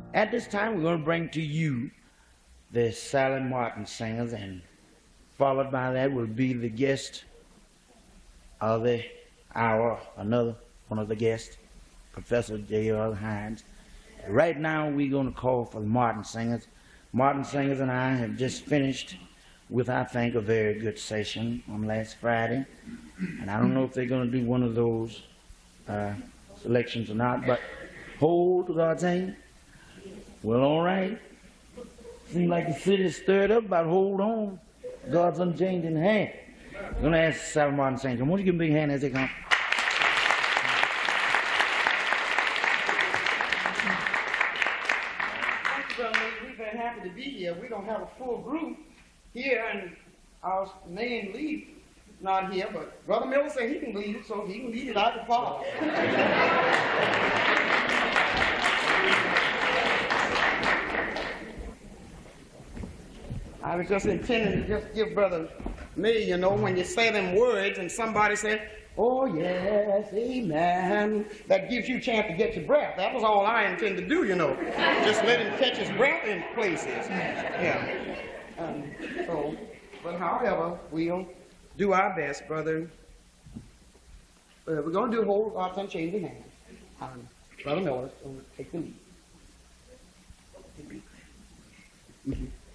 At this time, we're going to bring to you the Sally Martin Singers, and followed by that will be the guest of the hour, another one of the guests, Professor J.L. Hines. Right now, we're going to call for the Martin Singers. Martin Singers and I have just finished with, I think, a very good session on last Friday. And I don't know if they're going to do one of those selections or not, but hold to God's hand. Well, all right. Seems like the city's stirred up, but hold on. God's unchanging hand. I'm going to ask Sally Martin Singers. Won't you give them a big hand as they come? We've been happy to be here. We don't have a full group here, and our main lead not here, but Brother Miller said he can lead it, so he can lead it out the park. I was just intending to just give Brother May, you know, when you say them words and somebody said, "Oh yes, amen," that gives you a chance to get your breath. That was all I intend to do, you know. Just let him catch his breath in places. Yeah. But however, we'll do our best, brother. We're going to do whole hearts unchanging hands. Brother Miller will take the lead.